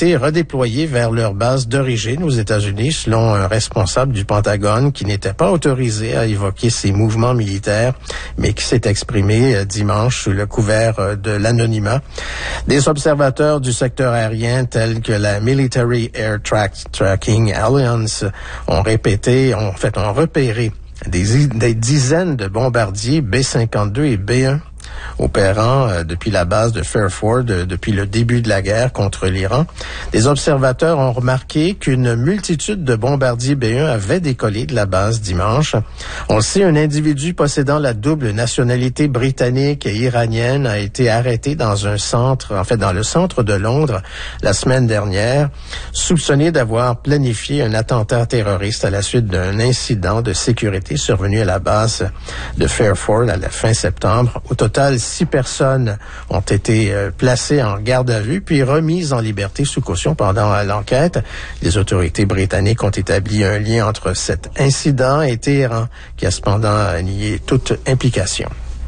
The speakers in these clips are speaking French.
été redéployés vers leur base d'origine aux États-Unis, selon un responsable du Pentagone qui n'était pas autorisé à évoquer ces mouvements militaires, mais qui s'est exprimé dimanche sous le couvert de l'anonymat. Des observateurs du secteur aérien tels que la Military Air Tracking Alliance ont repéré des dizaines de bombardiers B-52 et B-1 opérant depuis la base de Fairford depuis le début de la guerre contre l'Iran. Des observateurs ont remarqué qu'une multitude de bombardiers B-1 avaient décollé de la base dimanche. On le sait, un individu possédant la double nationalité britannique et iranienne a été arrêté dans le centre de Londres la semaine dernière, soupçonné d'avoir planifié un attentat terroriste à la suite d'un incident de sécurité survenu à la base de Fairford à la fin septembre. Au total, 6 personnes ont été placées en garde à vue puis remises en liberté sous caution pendant l'enquête. Les autorités britanniques ont établi un lien entre cet incident et Téhéran, qui a cependant nié toute implication.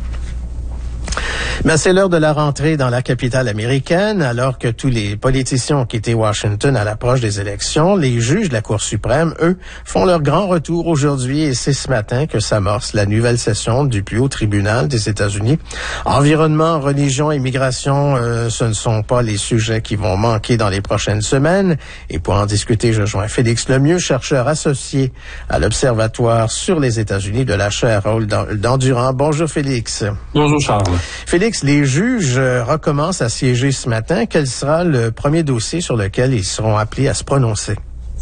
Mais c'est l'heure de la rentrée dans la capitale américaine. Alors que tous les politiciens ont quitté Washington à l'approche des élections, les juges de la Cour suprême, eux, font leur grand retour aujourd'hui et c'est ce matin que s'amorce la nouvelle session du plus haut tribunal des États-Unis. Environnement, religion, immigration, ce ne sont pas les sujets qui vont manquer dans les prochaines semaines. Et pour en discuter, je joins Félix Lemieux, chercheur associé à l'Observatoire sur les États-Unis de la chaire Raoul Dandurand. Bonjour Félix. Bonjour Charles. Félix, les juges recommencent à siéger ce matin. Quel sera le premier dossier sur lequel ils seront appelés à se prononcer?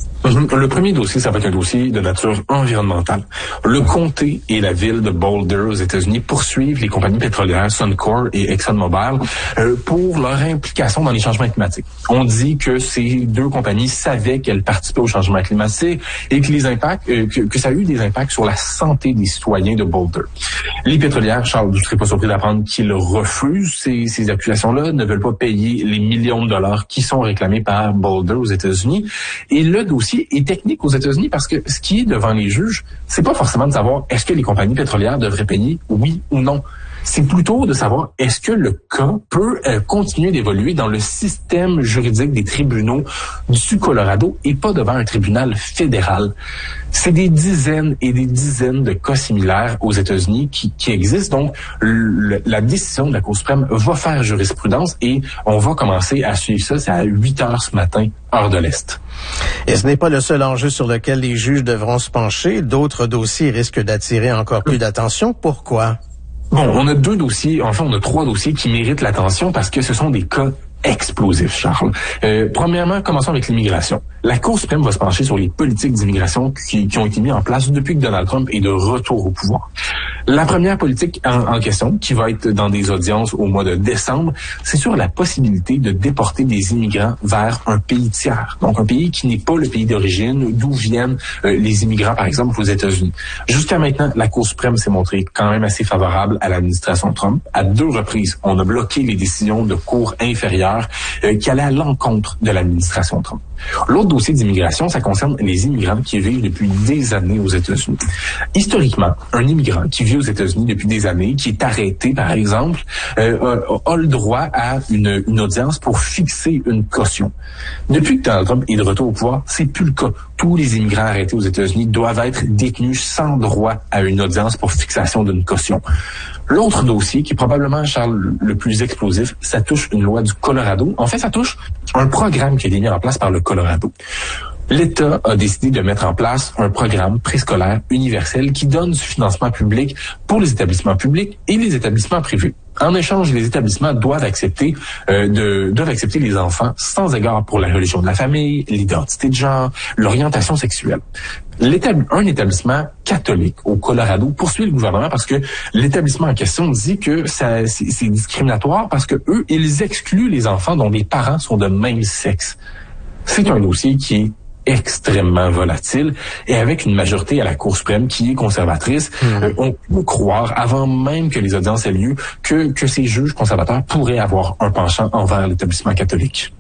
Le premier dossier, ça va être un dossier de nature environnementale. Le comté et la ville de Boulder aux États-Unis poursuivent les compagnies pétrolières Suncor et ExxonMobil pour leur implication dans les changements climatiques. On dit que ces deux compagnies savaient qu'elles participaient au changement climatique et que les impacts, que ça a eu des impacts sur la santé des citoyens de Boulder. Les pétrolières, Charles, je ne serais pas surpris d'apprendre qu'ils refusent ces accusations-là, ne veulent pas payer les millions de dollars qui sont réclamés par Boulder aux États-Unis. Et le dossier est technique aux États-Unis parce que ce qui est devant les juges, c'est pas forcément de savoir est-ce que les compagnies pétrolières devraient payer, oui ou non. C'est plutôt de savoir est-ce que le cas peut continuer d'évoluer dans le système juridique des tribunaux du Colorado et pas devant un tribunal fédéral. C'est des dizaines et des dizaines de cas similaires aux États-Unis qui existent. Donc, la décision de la Cour suprême va faire jurisprudence et on va commencer à suivre ça. C'est à 8h ce matin, heure de l'Est. Et ce n'est pas le seul enjeu sur lequel les juges devront se pencher. D'autres dossiers risquent d'attirer encore plus d'attention. Pourquoi? Bon, on a 2 dossiers, enfin on a 3 dossiers qui méritent l'attention parce que ce sont des cas explosifs, Charles. Premièrement, commençons avec l'immigration. La Cour suprême va se pencher sur les politiques d'immigration qui ont été mises en place depuis que Donald Trump est de retour au pouvoir. La première politique en question, qui va être dans des audiences au mois de décembre, c'est sur la possibilité de déporter des immigrants vers un pays tiers. Donc un pays qui n'est pas le pays d'origine, d'où viennent les immigrants, par exemple, aux États-Unis. Jusqu'à maintenant, la Cour suprême s'est montrée quand même assez favorable à l'administration Trump. À 2 reprises, on a bloqué les décisions de cours inférieures qui allaient à l'encontre de l'administration Trump. L'autre dossier d'immigration, ça concerne les immigrants qui vivent depuis des années aux États-Unis. Historiquement, un immigrant qui vit aux États-Unis depuis des années, qui est arrêté, par exemple, a le droit à une audience pour fixer une caution. Depuis que Donald Trump est de retour au pouvoir, c'est plus le cas. Tous les immigrants arrêtés aux États-Unis doivent être détenus sans droit à une audience pour fixation d'une caution. L'autre dossier, qui est probablement, Charles, le plus explosif, ça touche une loi du Colorado. En fait, ça touche un programme qui a été mis en place par le Colorado. L'État a décidé de mettre en place un programme préscolaire universel qui donne du financement public pour les établissements publics et les établissements privés. En échange, les établissements doivent accepter les enfants sans égard pour la religion de la famille, l'identité de genre, l'orientation sexuelle. Un établissement catholique au Colorado poursuit le gouvernement parce que l'établissement en question dit que c'est discriminatoire parce que eux, ils excluent les enfants dont les parents sont de même sexe. C'est un dossier qui est extrêmement volatile et avec une majorité à la Cour suprême qui est conservatrice, on peut croire, avant même que les audiences aient lieu, que ces juges conservateurs pourraient avoir un penchant envers l'établissement catholique.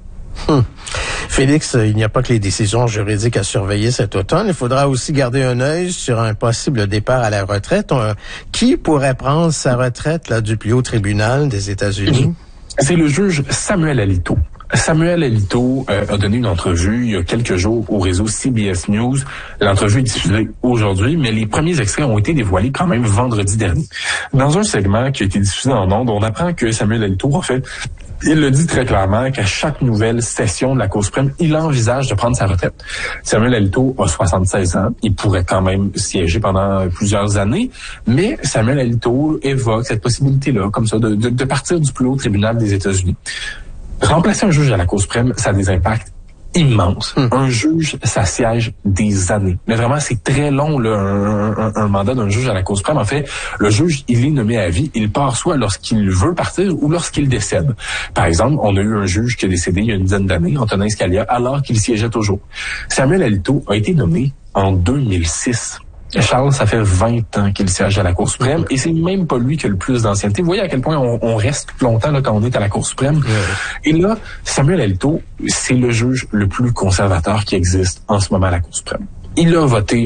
Félix, il n'y a pas que les décisions juridiques à surveiller cet automne. Il faudra aussi garder un œil sur un possible départ à la retraite. Qui pourrait prendre sa retraite du plus haut tribunal des États-Unis? C'est le juge Samuel Alito. Samuel Alito a donné une entrevue il y a quelques jours au réseau CBS News. L'entrevue est diffusée aujourd'hui, mais les premiers extraits ont été dévoilés quand même vendredi dernier. Dans un segment qui a été diffusé en ondes, on apprend que Samuel Alito, en fait, il le dit très clairement qu'à chaque nouvelle session de la Cour suprême, il envisage de prendre sa retraite. Samuel Alito a 76 ans. Il pourrait quand même siéger pendant plusieurs années, mais Samuel Alito évoque cette possibilité-là, comme ça, de partir du plus haut tribunal des États-Unis. Remplacer un juge à la Cour suprême, ça a des impacts immenses. Un juge, ça siège des années. Mais vraiment, c'est très long, là, un mandat d'un juge à la Cour suprême. En fait, le juge, il est nommé à vie. Il part soit lorsqu'il veut partir ou lorsqu'il décède. Par exemple, on a eu un juge qui a décédé il y a une dizaine d'années, Antonin Scalia, alors qu'il siégeait toujours. Samuel Alito a été nommé en 2006. Charles, ça fait 20 ans qu'il siège à la Cour suprême et c'est même pas lui qui a le plus d'ancienneté. Vous voyez à quel point on reste longtemps là, quand on est à la Cour suprême. Et là, Samuel Alito, c'est le juge le plus conservateur qui existe en ce moment à la Cour suprême. Il a voté,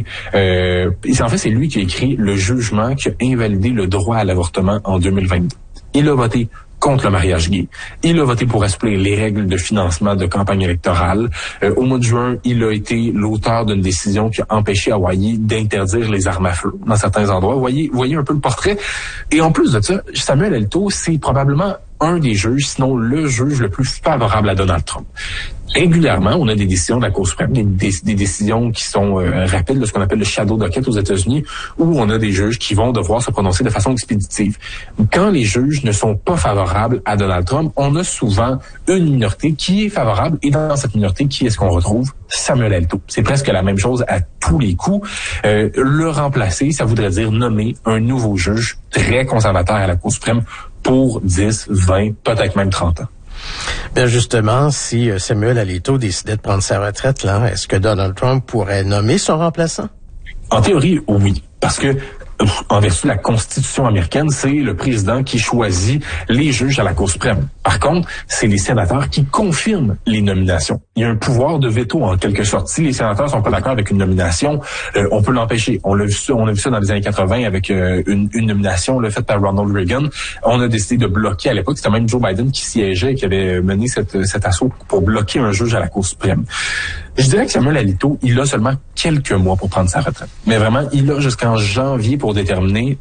en fait, c'est lui qui a écrit le jugement qui a invalidé le droit à l'avortement en 2022. Il a voté contre le mariage gay. Il a voté pour assouplir les règles de financement de campagne électorale. Au mois de juin, il a été l'auteur d'une décision qui a empêché Hawaii d'interdire les armes à feu dans certains endroits. Voyez un peu le portrait. Et en plus de ça, Samuel Alito, c'est probablement un des juges, sinon le juge le plus favorable à Donald Trump. Régulièrement, on a des décisions de la Cour suprême, des décisions qui sont rapides, ce qu'on appelle le shadow docket aux États-Unis, où on a des juges qui vont devoir se prononcer de façon expéditive. Quand les juges ne sont pas favorables à Donald Trump, on a souvent une minorité qui est favorable, et dans cette minorité, qui est-ce qu'on retrouve? Samuel Alito. C'est presque la même chose à tous les coups. Le remplacer, ça voudrait dire nommer un nouveau juge très conservateur à la Cour suprême pour 10, 20, peut-être même 30 ans. Bien justement, si Samuel Alito décidait de prendre sa retraite, là, est-ce que Donald Trump pourrait nommer son remplaçant? En théorie, oui. Parce que en vertu de la Constitution américaine, c'est le président qui choisit les juges à la Cour suprême. Par contre, c'est les sénateurs qui confirment les nominations. Il y a un pouvoir de veto en quelque sorte. Si les sénateurs sont pas d'accord avec une nomination, on peut l'empêcher. On a vu ça dans les années 80 avec une nomination faite par Ronald Reagan. On a décidé de bloquer à l'époque. C'était même Joe Biden qui siégeait, qui avait mené cet assaut pour bloquer un juge à la Cour suprême. Je dirais que Samuel Alito, il a seulement quelques mois pour prendre sa retraite. Mais vraiment, il a jusqu'en janvier pour déterminer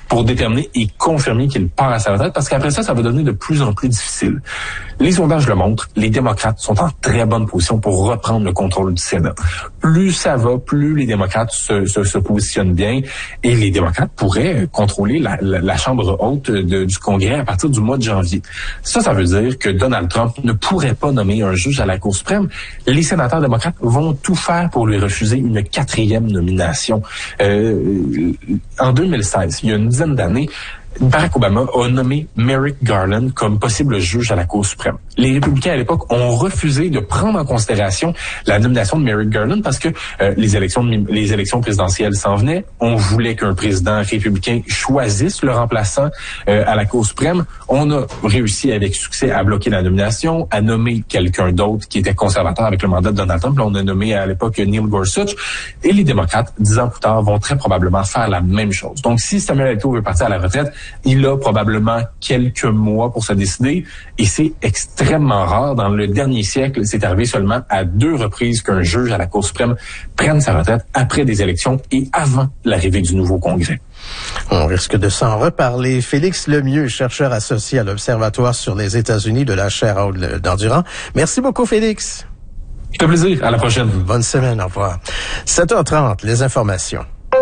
et confirmer qu'il part à sa retraite, parce qu'après ça va devenir de plus en plus difficile. Les sondages le montrent, les démocrates sont en très bonne position pour reprendre le contrôle du Sénat. Plus ça va, plus les démocrates se positionnent bien, et les démocrates pourraient contrôler la Chambre haute du Congrès à partir du mois de janvier. Ça veut dire que Donald Trump ne pourrait pas nommer un juge à la Cour suprême. Les sénateurs démocrates vont tout faire pour lui refuser une 4e nomination. En 2016, il y a une dizaine d'années, Barack Obama a nommé Merrick Garland comme possible juge à la Cour suprême. Les républicains à l'époque ont refusé de prendre en considération la nomination de Merrick Garland parce que les élections présidentielles s'en venaient. On voulait qu'un président républicain choisisse le remplaçant à la Cour suprême. On a réussi avec succès à bloquer la nomination, à nommer quelqu'un d'autre qui était conservateur avec le mandat de Donald Trump. Là, on a nommé à l'époque Neil Gorsuch. Et les démocrates, 10 ans plus tard, vont très probablement faire la même chose. Donc, si Samuel Alito veut partir à la retraite, il a probablement quelques mois pour se décider, et c'est extrêmement rare. Dans le dernier siècle, c'est arrivé seulement à 2 reprises qu'un juge à la Cour suprême prenne sa retraite après des élections et avant l'arrivée du nouveau Congrès. On risque de s'en reparler. Félix Lemieux, chercheur associé à l'Observatoire sur les États-Unis de la chaire Haute d'Endurant. Merci beaucoup, Félix. C'est un plaisir. À la prochaine. Bonne semaine. Au revoir. 7h30, les informations.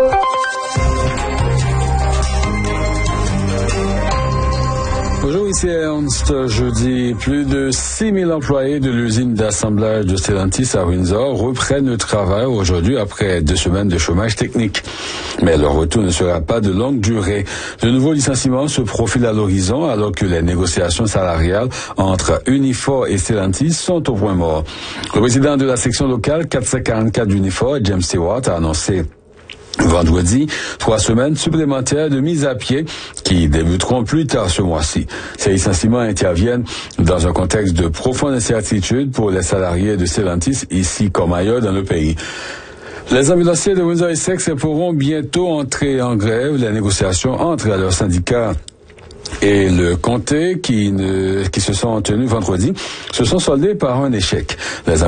Bonjour, ici Ernst. Jeudi, plus de 6 000 employés de l'usine d'assemblage de Stellantis à Windsor reprennent le travail aujourd'hui après 2 semaines de chômage technique. Mais leur retour ne sera pas de longue durée. De nouveaux licenciements se profilent à l'horizon alors que les négociations salariales entre Unifor et Stellantis sont au point mort. Le président de la section locale 444 d'Unifor, James Stewart, a annoncé vendredi 3 semaines supplémentaires de mise à pied qui débuteront plus tard ce mois-ci. Ces licenciements interviennent dans un contexte de profonde incertitude pour les salariés de Stellantis ici comme ailleurs dans le pays. Les ambulanciers de Windsor-Essex pourront bientôt entrer en grève. Les négociations entre leurs syndicats et le comté qui se sont tenus vendredi se sont soldés par un échec. Les